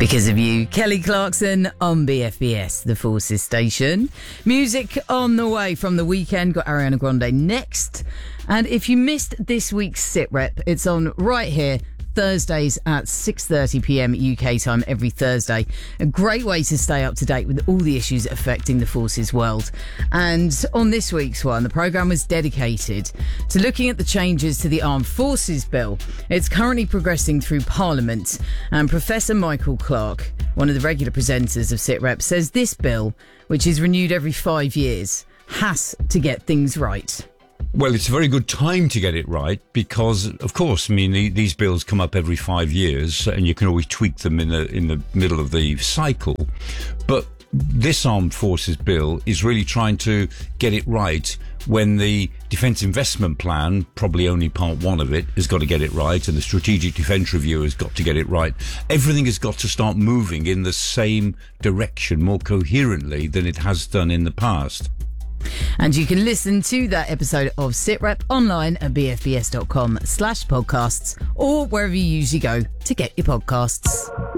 Because of You, Kelly Clarkson on BFBS, the Forces station. Music on the way from the weekend. Got Ariana Grande next. And if you missed this week's Sit Rep, it's on right here, Thursdays at 6:30pm UK time every Thursday. A great way to stay up to date with all the issues affecting the Forces world. And on this week's one, the programme was dedicated to looking at the changes to the Armed Forces Bill. It's currently progressing through Parliament, and Professor Michael Clark, one of the regular presenters of Sit Rep, says this bill, which is renewed every 5 years, has to get things right. Well, it's a very good time to get it right because, of course, I mean, these bills come up every 5 years and you can always tweak them in the middle of the cycle. But this Armed Forces Bill is really trying to get it right when the Defence Investment Plan, probably only part one of it, has got to get it right, and the Strategic Defence Review has got to get it right. Everything has got to start moving in the same direction more coherently than it has done in the past. And you can listen to that episode of SitRep online at bfbs.com/podcasts or wherever you usually go to get your podcasts.